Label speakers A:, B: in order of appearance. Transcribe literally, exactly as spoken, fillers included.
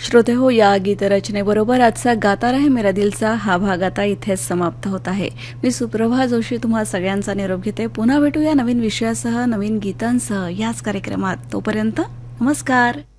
A: श्रोते हो, या गीतरचनेबरोबर आजचा गाता रहे मेरा दिलचा हा भाग आता इथेच समाप्त होत आहे. मी सुप्रभा जोशी तुम्हा सगळ्यांचा निरोप घेते. पुन्हा भेटूया नवीन विषयासह, नवीन गीतांसह याच कार्यक्रमात. तोपर्यंत नमस्कार.